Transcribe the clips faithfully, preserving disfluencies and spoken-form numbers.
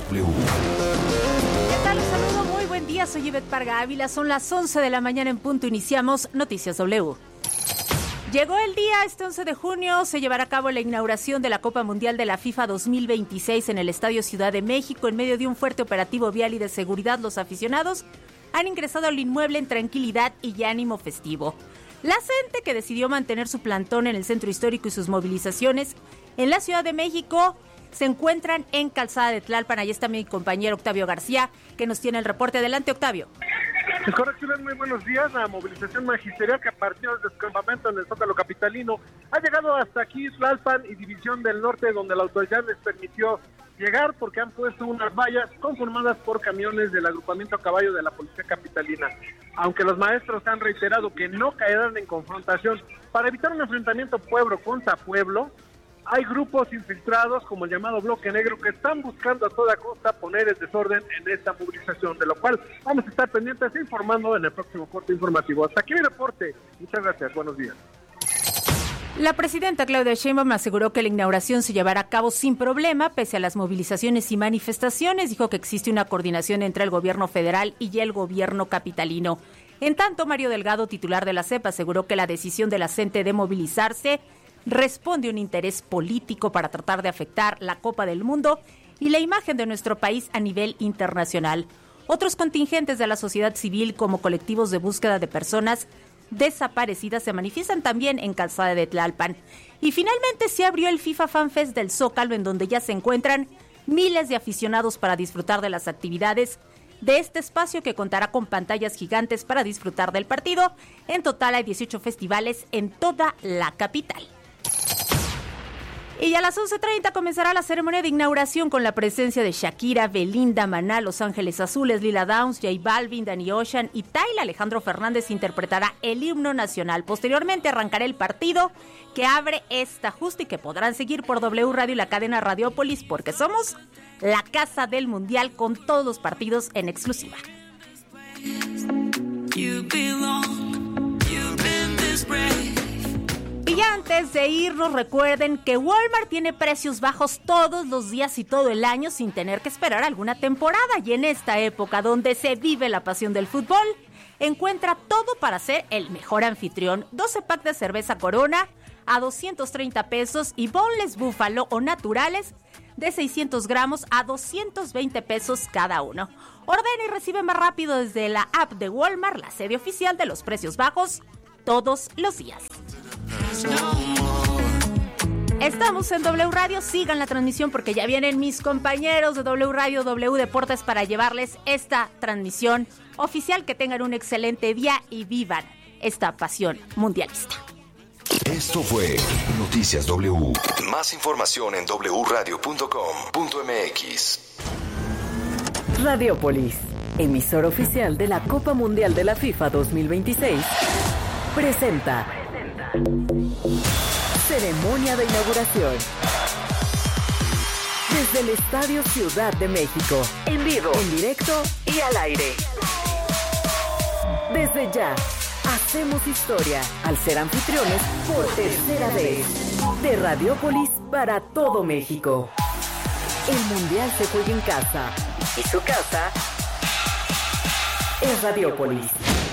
W. ¿Qué tal? Un saludo, muy buen día, soy Ivette Parga Ávila, son las once de la mañana en punto, iniciamos Noticias W. Llegó el día, este once de junio se llevará a cabo la inauguración de la Copa Mundial de la FIFA dos mil veintiséis en el Estadio Ciudad de México. En medio de un fuerte operativo vial y de seguridad, los aficionados han ingresado al inmueble en tranquilidad y ánimo festivo. La gente que decidió mantener su plantón en el centro histórico y sus movilizaciones en la Ciudad de México se encuentran en Calzada de Tlalpan. Ahí está mi compañero Octavio García, que nos tiene el reporte. Adelante, Octavio. Es correcto, muy buenos días. La movilización magisterial que partió desde el campamento en el Zócalo capitalino ha llegado hasta aquí, Tlalpan y División del Norte, donde la autoridad les permitió llegar porque han puesto unas vallas conformadas por camiones del agrupamiento a caballo de la Policía Capitalina. Aunque los maestros han reiterado que no caerán en confrontación para evitar un enfrentamiento pueblo contra pueblo, hay grupos infiltrados, como el llamado Bloque Negro, que están buscando a toda costa poner el desorden en esta movilización, de lo cual vamos a estar pendientes e informando en el próximo corte informativo. Hasta aquí mi reporte. Muchas gracias. Buenos días. La presidenta Claudia Sheinbaum aseguró que la inauguración se llevará a cabo sin problema, pese a las movilizaciones y manifestaciones. Dijo que existe una coordinación entre el gobierno federal y el gobierno capitalino. En tanto, Mario Delgado, titular de la C E P, aseguró que la decisión de la C E N T E de movilizarse responde a un interés político para tratar de afectar la Copa del Mundo y la imagen de nuestro país a nivel internacional. Otros contingentes de la sociedad civil, como colectivos de búsqueda de personas desaparecidas, se manifiestan también en Calzada de Tlalpan. Y finalmente se abrió el FIFA Fan Fest del Zócalo, en donde ya se encuentran miles de aficionados para disfrutar de las actividades de este espacio, que contará con pantallas gigantes para disfrutar del partido. En total hay dieciocho festivales en toda la capital. Y a las once treinta comenzará la ceremonia de inauguración con la presencia de Shakira, Belinda, Maná, Los Ángeles Azules, Lila Downs, J Balvin, Danny Ocean y Tyla. Alejandro Fernández interpretará el himno nacional. Posteriormente arrancará el partido que abre esta justa y que podrán seguir por W Radio y la cadena Radiopolis, porque somos la casa del Mundial con todos los partidos en exclusiva. Y ya antes de irnos, recuerden que Walmart tiene precios bajos todos los días y todo el año sin tener que esperar alguna temporada. Y en esta época donde se vive la pasión del fútbol, encuentra todo para ser el mejor anfitrión. doce packs de cerveza Corona a doscientos treinta pesos y boneless búfalo o naturales de seiscientos gramos a doscientos veinte pesos cada uno. Ordena y recibe más rápido desde la app de Walmart, la sede oficial de los precios bajos, todos los días. Estamos en W Radio, sigan la transmisión porque ya vienen mis compañeros de W Radio, W Deportes para llevarles esta transmisión oficial. Que tengan un excelente día y vivan esta pasión mundialista. Esto fue Noticias W. Más información en doble u radio punto com punto m x. Radiopolis, emisor oficial de la Copa Mundial de la FIFA dos mil veintiséis, presenta ceremonia de inauguración desde el Estadio Ciudad de México, en vivo, en directo y al aire. Desde ya, hacemos historia al ser anfitriones por tercera vez de Radiopolis para todo México. El Mundial se juega en casa y su casa es Radiopolis.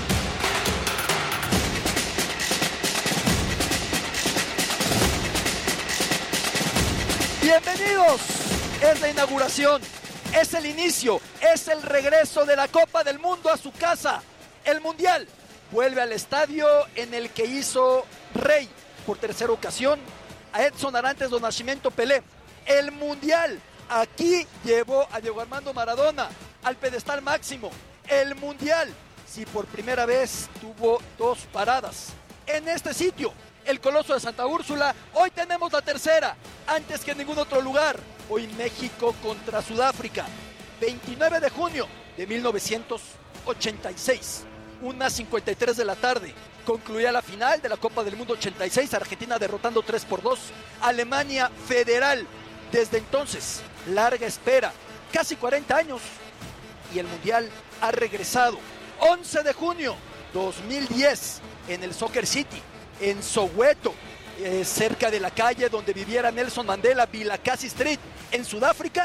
Bienvenidos, es la inauguración, es el inicio, es el regreso de la Copa del Mundo a su casa. El Mundial vuelve al estadio en el que hizo rey por tercera ocasión a Edson Arantes do Nascimento Pelé. El Mundial aquí llevó a Diego Armando Maradona al pedestal máximo. El Mundial, si por primera vez tuvo dos paradas en este sitio, el Coloso de Santa Úrsula. Hoy tenemos la tercera, antes que en ningún otro lugar. Hoy México contra Sudáfrica, veintinueve de junio de mil novecientos ochenta y seis, una cincuenta y tres de la tarde. Concluía la final de la Copa del Mundo ochenta y seis, Argentina derrotando tres por dos a Alemania Federal. Desde entonces, larga espera, casi cuarenta años, y el Mundial ha regresado. once de junio dos mil diez, en el Soccer City, en Soweto, eh, cerca de la calle donde viviera Nelson Mandela, Vilakazi Street, en Sudáfrica,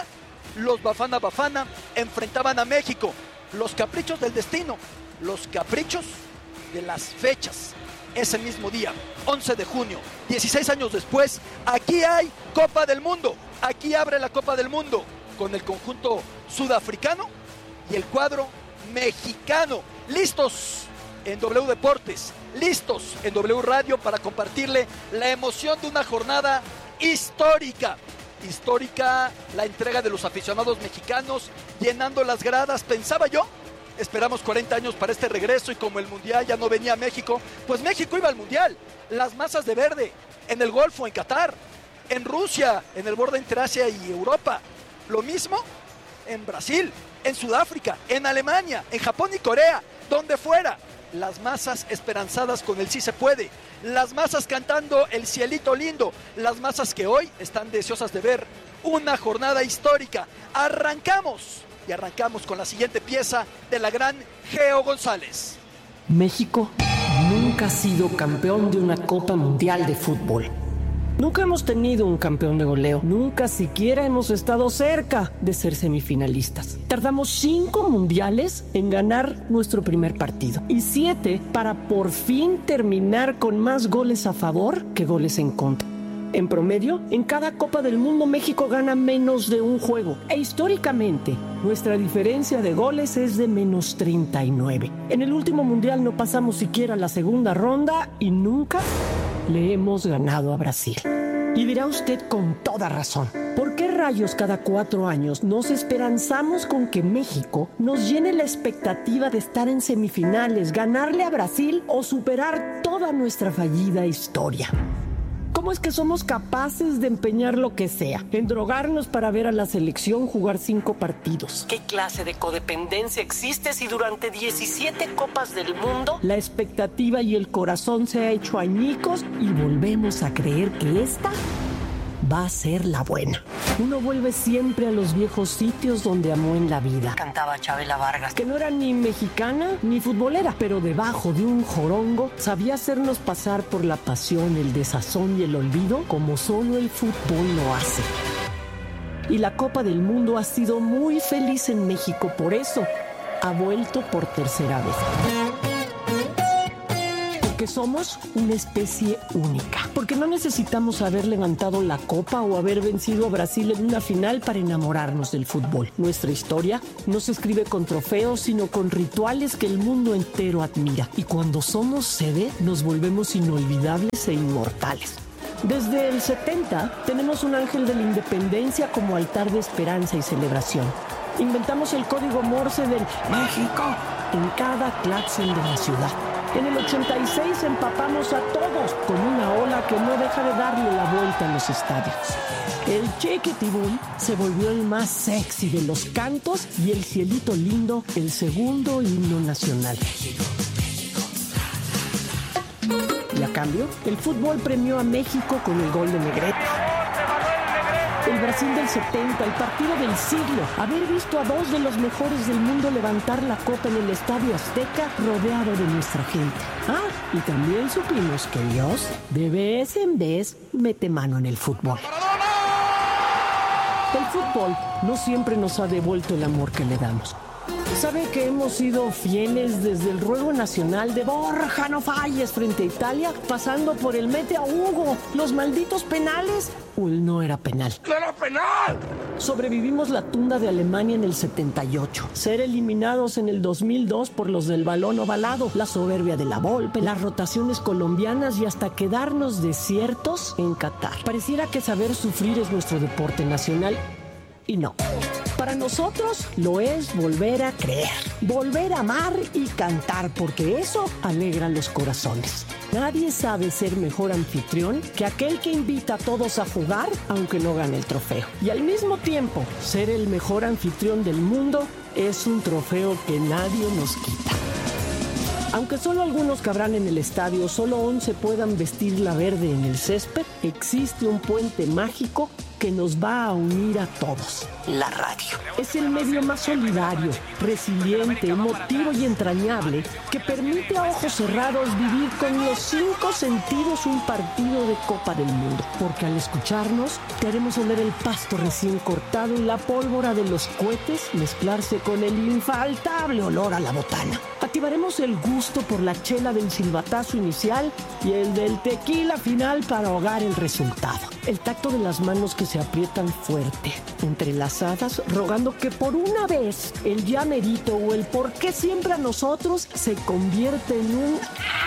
los Bafana Bafana enfrentaban a México. Los caprichos del destino, los caprichos de las fechas. Ese mismo día, once de junio, dieciséis años después, aquí hay Copa del Mundo. Aquí abre la Copa del Mundo con el conjunto sudafricano y el cuadro mexicano. Listos en W Deportes, listos en W Radio para compartirle la emoción de una jornada histórica. Histórica la entrega de los aficionados mexicanos llenando las gradas. Pensaba yo, esperamos cuarenta años para este regreso y como el Mundial ya no venía a México, pues México iba al Mundial. Las masas de verde en el Golfo, en Qatar, en Rusia, en el borde entre Asia y Europa. Lo mismo en Brasil, en Sudáfrica, en Alemania, en Japón y Corea, donde fuera. Las masas esperanzadas con el sí se puede. Las masas cantando el cielito lindo. Las masas que hoy están deseosas de ver una jornada histórica. Arrancamos y arrancamos con la siguiente pieza de la gran Geo González. México nunca ha sido campeón de una Copa Mundial de Fútbol. Nunca hemos tenido un campeón de goleo. Nunca siquiera hemos estado cerca de ser semifinalistas. Tardamos cinco mundiales en ganar nuestro primer partido y siete para por fin terminar con más goles a favor que goles en contra. En promedio, en cada Copa del Mundo México gana menos de un juego. E históricamente, nuestra diferencia de goles es de menos treinta y nueve. En el último mundial no pasamos siquiera la segunda ronda y nunca le hemos ganado a Brasil. Y dirá usted con toda razón, ¿por qué rayos cada cuatro años nos esperanzamos con que México nos llene la expectativa de estar en semifinales, ganarle a Brasil o superar toda nuestra fallida historia? ¿Cómo es que somos capaces de empeñar lo que sea, en drogarnos para ver a la selección jugar cinco partidos? ¿Qué clase de codependencia existe si durante diecisiete Copas del Mundo la expectativa y el corazón se ha hecho añicos y volvemos a creer que esta va a ser la buena? Uno vuelve siempre a los viejos sitios donde amó en la vida, cantaba Chabela Vargas, que no era ni mexicana ni futbolera, pero debajo de un jorongo sabía hacernos pasar por la pasión, el desazón y el olvido como solo el fútbol lo hace. Y la Copa del Mundo ha sido muy feliz en México, por eso ha vuelto por tercera vez. Que somos una especie única, porque no necesitamos haber levantado la copa o haber vencido a Brasil en una final para enamorarnos del fútbol. Nuestra historia no se escribe con trofeos, sino con rituales que el mundo entero admira. Y cuando somos sede, nos volvemos inolvidables e inmortales. Desde el setenta, tenemos un ángel de la independencia como altar de esperanza y celebración. Inventamos el código Morse del México en cada claxon de la ciudad. En el ochenta y seis empapamos a todos con una ola que no deja de darle la vuelta a los estadios. El Chiquitibum se volvió el más sexy de los cantos y el cielito lindo el segundo himno nacional. Y a cambio, el fútbol premió a México con el gol de Negrete. El Brasil del setenta, el partido del siglo, haber visto a dos de los mejores del mundo levantar la copa en el Estadio Azteca rodeado de nuestra gente. Ah, y también supimos que Dios, de vez en vez, mete mano en el fútbol. El fútbol no siempre nos ha devuelto el amor que le damos. ¿Sabe que hemos sido fieles desde el ruego nacional de Borja no falles frente a Italia, pasando por el mete a Hugo, los malditos penales? O el no era penal. ¡No era penal! Sobrevivimos la tunda de Alemania en el setenta y ocho, ser eliminados en el dos mil dos por los del balón ovalado, la soberbia de la Volpe, las rotaciones colombianas y hasta quedarnos desiertos en Qatar. Pareciera que saber sufrir es nuestro deporte nacional y no. Para nosotros lo es volver a creer, volver a amar y cantar, porque eso alegra los corazones. Nadie sabe ser mejor anfitrión que aquel que invita a todos a jugar, aunque no gane el trofeo. Y al mismo tiempo, ser el mejor anfitrión del mundo es un trofeo que nadie nos quita. Aunque solo algunos cabrán en el estadio, solo once puedan vestir la verde en el césped, existe un puente mágico que nos va a unir a todos. La radio. Es el medio más solidario, resiliente, emotivo y entrañable que permite a ojos cerrados vivir con los cinco sentidos un partido de Copa del Mundo. Porque al escucharnos, te haremos oler el pasto recién cortado y la pólvora de los cohetes mezclarse con el infaltable olor a la botana. Activaremos el gusto por la chela del silbatazo inicial y el del tequila final para ahogar el resultado. El tacto de las manos que se aprietan fuerte, entrelazadas, rogando que por una vez el ya merito o el por qué siempre a nosotros se convierte en un...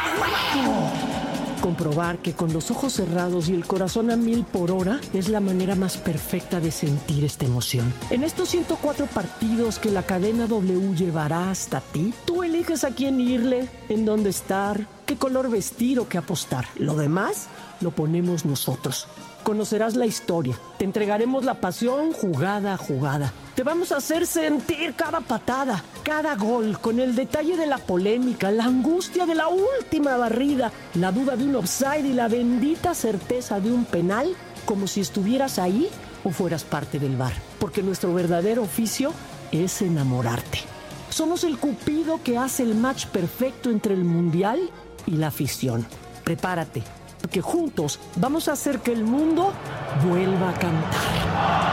Comprobar que con los ojos cerrados y el corazón a mil por hora es la manera más perfecta de sentir esta emoción. En estos ciento cuatro partidos que la cadena W llevará hasta ti, tú eliges a quién irle, en dónde estar, qué color vestir o qué apostar. Lo demás lo ponemos nosotros. Conocerás la historia, te entregaremos la pasión jugada a jugada. Te vamos a hacer sentir cada patada, cada gol, con el detalle de la polémica, la angustia de la última barrida, la duda de un offside y la bendita certeza de un penal, como si estuvieras ahí o fueras parte del V A R. Porque nuestro verdadero oficio es enamorarte. Somos el cupido que hace el match perfecto entre el mundial y la afición. Prepárate, porque juntos vamos a hacer que el mundo vuelva a cantar.